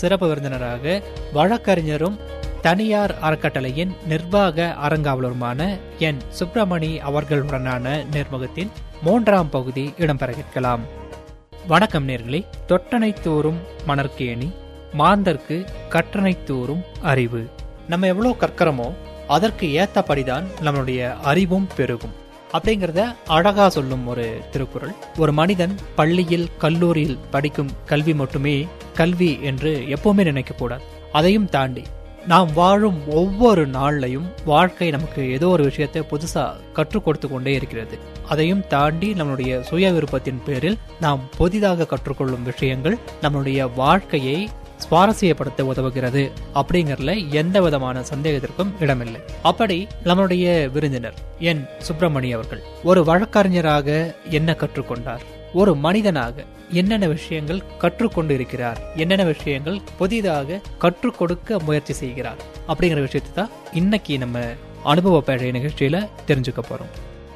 சிறப்பு விருந்தினராக வழக்கறிஞரும் தனியார் அறக்கட்டளையின் நிர்வாக அறங்காவலருமான என் சுப்பிரமணி அவர்களுடனான நேர்முகத்தின் 3ஆம் பகுதி இடம்பெற கேட்கலாம். வணக்கம் நேர்களே. தொட்டனை தோறும் மணற்கேணி, மாந்தர்க்கு கற்றனை தோறும் அறிவு. நம்ம எவ்வளோ கற்கிறோமோ அதற்கு ஏத்தபடிதான் நம்மளுடைய அறிவும் பெருகும் அப்படிங்கிறத அழகா சொல்லும் ஒரு திருக்குறள். ஒரு மனிதன் பள்ளியில் கல்லூரியில் படிக்கும் கல்வி மட்டுமே கல்வி என்று எப்பவுமே நினைக்கக்கூடாது. அதையும் தாண்டி நாம் வாழும் ஒவ்வொரு நாள்லையும் வாழ்க்கை நமக்கு ஏதோ ஒரு விஷயத்தை புதுசா கற்றுக் கொடுத்து கொண்டே இருக்கிறது. அதையும் தாண்டி நம்மளுடைய சுய விருப்பத்தின் பேரில் நாம் புதிதாக கற்றுக்கொள்ளும் விஷயங்கள் நம்மளுடைய வாழ்க்கையை சுவாரஸ்யப்படுத்த உதவுகிறது அப்படிங்கறதுல எந்த விதமான சந்தேகத்திற்கும் இடமில்லை. அப்படி நம்மளுடைய விருந்தினர் என் சுப்பிரமணி அவர்கள் ஒரு வழக்கறிஞராக என்ன கற்றுக்கொண்டார், ஒரு மனிதனாக என்னென்ன விஷயங்கள் கற்றுக்கொண்டு இருக்கிறார், என்னென்ன விஷயங்கள் புதிதாக கற்றுக் கொடுக்க முயற்சி செய்கிறார் அப்படிங்கிற விஷயத்தை தான் இன்னைக்கு நம்ம அனுபவ பேழை நிகழ்ச்சியில தெரிஞ்சுக்க போறோம்.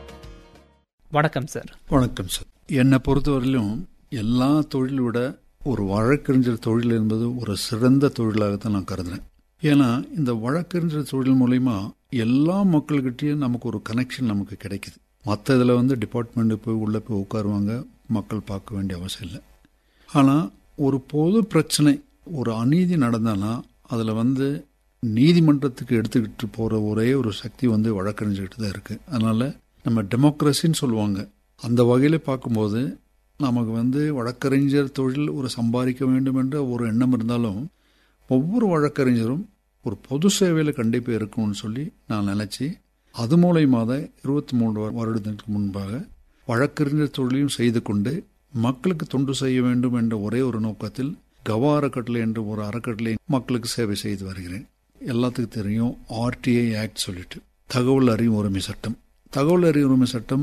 வணக்கம் சார். வணக்கம் சார். என்னை பொறுத்தவரையிலும் எல்லா தொழிலை விட ஒரு வழக்கறிஞர் தொழில் என்பது ஒரு சிறந்த தொழிலாகத்தான் நான் கருதுறேன். ஏன்னா இந்த வழக்கறிஞர் தொழில் மூலமா எல்லா மக்கள்கிட்டையும் நமக்கு ஒரு கனெக்ஷன் நமக்கு கிடைக்குது. மற்ற இதில் டிபார்ட்மெண்ட்டு போய் உள்ளே போய் உட்காருவாங்க, மக்கள் பார்க்க வேண்டிய அவசியம் இல்லை. ஆனால் ஒரு பொது பிரச்சனை, ஒரு அநீதி நடந்தானா அதில் நீதிமன்றத்துக்கு எடுத்துக்கிட்டு போகிற ஒரே ஒரு சக்தி வழக்கறிஞர்கிட்ட தான் இருக்குது. அதனால் நம்ம டெமோக்ரஸின்னு சொல்லுவாங்க. அந்த வகையில் பார்க்கும்போது நமக்கு வழக்கறிஞர் தொழில் ஒரு சம்பாதிக்க வேண்டும் என்ற ஒரு எண்ணம் இருந்தாலும் ஒவ்வொரு வழக்கறிஞரும் ஒரு பொது சேவையில் கண்டிப்பாக இருக்கணும்னு சொல்லி நான் நினச்சி அது மூலயமாக 23 வருடத்துக்கு முன்பாக வழக்கறிஞர் தொழிலையும் செய்து கொண்டு மக்களுக்கு தொண்டு செய்ய வேண்டும் என்ற ஒரே ஒரு நோக்கத்தில் கவா அறக்கட்டளை என்ற ஒரு அறக்கட்டளை மக்களுக்கு சேவை செய்து வருகிறேன். எல்லாத்துக்கும் தெரியும் RTI ஆக்ட் சொல்லிட்டு தகவல் அறிவு உரிமை சட்டம். தகவல் அறிவு உரிமை சட்டம்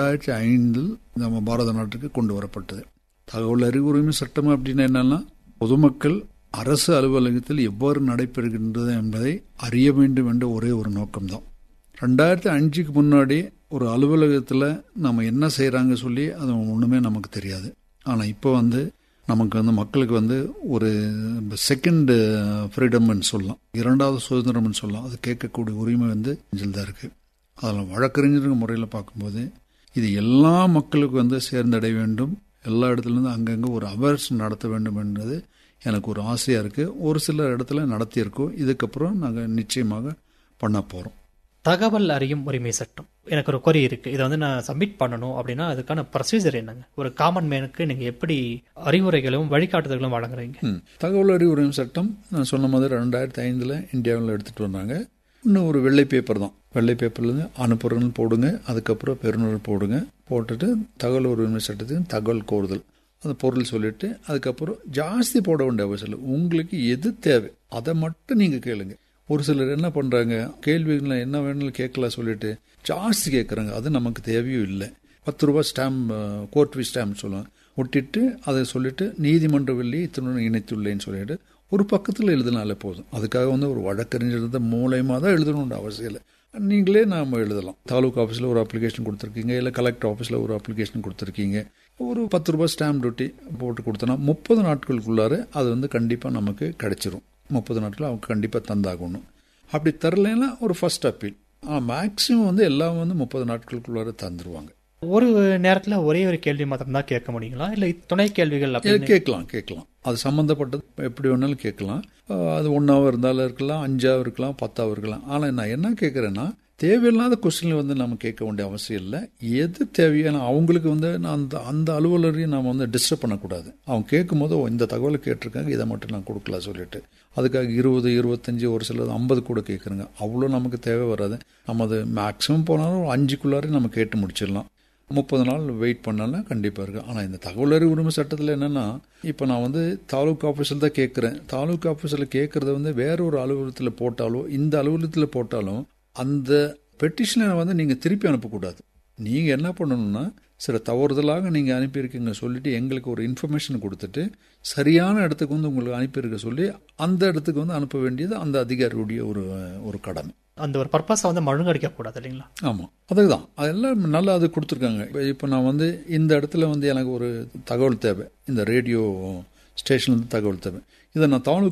2005 நம்ம பாரத நாட்டுக்கு கொண்டு வரப்பட்டது. தகவல் அறிவு உரிமை சட்டம் அப்படின்னா என்னன்னா, பொதுமக்கள் அரசு அலுவலகத்தில் எவ்வாறு நடைபெறுகின்றது என்பதை அறிய வேண்டும் என்ற ஒரே ஒரு நோக்கம்தான். 2005க்கு முன்னாடி ஒரு அலுவலகத்தில் நம்ம என்ன செய்கிறாங்க சொல்லி அது ஒன்றுமே நமக்கு தெரியாது. ஆனால் இப்போ நமக்கு மக்களுக்கு ஒரு செகண்ட் ஃப்ரீடம்னு சொல்லலாம், இரண்டாவது சுதந்திரம்னு சொல்லலாம். அது கேட்கக்கூடிய உரிமை தான் இருக்குது. அதில் வழக்கறிஞர் முறையில் பார்க்கும்போது இது எல்லா மக்களுக்கு சேர்ந்தடைய வேண்டும். எல்லா இடத்துலேருந்து அங்கங்கே ஒரு அவேர்னஸ் நடத்த வேண்டும் என்றது எனக்கு ஒரு ஆசையாக இருக்குது. ஒரு சில இடத்துல நடத்தியிருக்கோம். இதுக்கப்புறம் நாங்கள் நிச்சயமாக பண்ண போகிறோம். தகவல் அறியும் உரிமை சட்டம், எனக்கு ஒரு கொரி இருக்கு. இதை நான் சப்மிட் பண்ணணும் அப்படின்னா அதுக்கான ப்ரொசீஜர் என்னங்க? ஒரு காமன் மேனுக்கு நீங்க எப்படி அறிவுரைகளும் வழிகாட்டுதல்களும் வழங்குறீங்க? தகவல் அறிவு உரிமை சட்டம் நான் சொன்ன மாதிரி 2005 இந்தியாவில் எடுத்துட்டு வந்தாங்க. இன்னும் ஒரு வெள்ளை பேப்பர் தான். வெள்ளை பேப்பர்லேருந்து அனுப்புறன்னு போடுங்க, அதுக்கப்புறம் பெறுநர் போடுங்க, போட்டுட்டு தகவல் உரிமை சட்டத்துக்கு தகவல் கோருதல் அந்த பொருள் சொல்லிட்டு அதுக்கப்புறம் ஜாஸ்தி போட வேண்டிய அவசியம் இல்லை. உங்களுக்கு எது தேவை அதை மட்டும் நீங்கள் கேளுங்க. ஒரு சிலர் என்ன பண்ணுறாங்க, கேள்விகளை என்ன வேணும்னு கேட்கலாம் சொல்லிட்டு ஜாஸ்தி கேட்குறாங்க. அது நமக்கு தேவையும் இல்லை. 10 ரூபா ஸ்டாம்ப், கோர்ட் ஃபீஸ் ஸ்டாம்ப் சொல்லுவாங்க, ஒட்டிட்டு அதை சொல்லிட்டு நீதிமன்ற வெள்ளி இத்தனை இணைத்துள்ளேன்னு சொல்லிட்டு ஒரு பக்கத்தில் எழுதினாலே போதும். அதுக்காக ஒரு வழக்கறிஞர் மூலயமா தான் எழுதணுன்ற அவசியம் இல்லை. நீங்களே நாம் எழுதலாம். தாலுகா ஆஃபீஸில் ஒரு அப்ளிகேஷன் கொடுத்துருக்கீங்க, இல்லை கலெக்டர் ஆஃபீஸில் ஒரு அப்ளிகேஷன் கொடுத்துருக்கீங்க, ஒரு 10 ரூபா ஸ்டாம்ப் ஒட்டி போட்டு கொடுத்தோன்னா 30 நாட்களுக்குள்ளார அது கண்டிப்பாக நமக்கு கிடைச்சிரும். 30 நாட்கள் அவங்க கண்டிப்பாக தந்தாகணும். அப்படி தரலைன்னா ஒரு ஃபர்ஸ்ட் அப்பீல். மேக்சிமம் எல்லாம் 30 நாட்களுக்குள்ளார தந்துருவாங்க. ஒரு நேரத்தில் ஒரே ஒரு கேள்வி மாத்திரம் தான் கேட்க முடியுங்களா, இல்லை துணை கேள்விகள்? கேட்கலாம். அது சம்பந்தப்பட்டது எப்படி வேணாலும் கேட்கலாம். அது 1 இருந்தாலும் இருக்கலாம், 5 இருக்கலாம், 10 இருக்கலாம். ஆனால் நான் என்ன கேட்குறேன்னா, தேவையில்லாத கொஸ்டின் நம்ம கேட்க வேண்டிய அவசியம் இல்லை. எது தேவையான அவங்களுக்கு அந்த அலுவலரையும் நாம் டிஸ்டர்ப் பண்ணக்கூடாது. அவங்க கேட்கும் போது இந்த தகவலை கேட்டிருக்காங்க, இதை மட்டும் நான் கொடுக்கலாம் சொல்லிட்டு அதுக்காக 20, 25, ஒரு சிலது 50 கூட கேட்குறேங்க. அவ்வளோ நமக்கு தேவை வராது. நம்ம அது மேக்ஸிமம் போனாலும் 5க்குள்ளாரே நம்ம கேட்டு முடிச்சிடலாம். 30 நாள் வெயிட் பண்ணாலும் கண்டிப்பாக இருக்குது. ஆனால் இந்த தகவல் அறிவு உரிமை சட்டத்தில் என்னென்னா, இப்போ நான் தாலுகா ஆஃபீஸில் தான் கேட்குறேன். தாலுகா ஆஃபீஸில் கேட்குறத வேற ஒரு அலுவலகத்தில் போட்டாலோ இந்த அலுவலகத்தில் போட்டாலும் அந்த பெட்டிஷனை நீங்கள் திருப்பி அனுப்பக்கூடாது. நீங்கள் என்ன பண்ணணும்னா, சில தவறுதலாக நீங்கள் அனுப்பியிருக்கீங்க சொல்லிட்டு எங்களுக்கு ஒரு இன்ஃபர்மேஷன் கொடுத்துட்டு சரியான இடத்துக்கு உங்களுக்கு அனுப்பியிருக்க சொல்லி அந்த இடத்துக்கு அனுப்ப வேண்டியது அந்த அதிகாரியுடைய ஒரு கடமை. அந்த ஒரு பர்பஸை மழுங்கடிக்க கூடாது இல்லைங்களா? ஆமாம், அதுதான். அதெல்லாம் நல்லா அது கொடுத்துருக்காங்க. இப்போ நான் இந்த இடத்துல எனக்கு ஒரு தகவல் தேவை, இந்த ரேடியோ ஸ்டேஷன்லேருந்து தகவல் தேவை, இதை நான் தாலுகா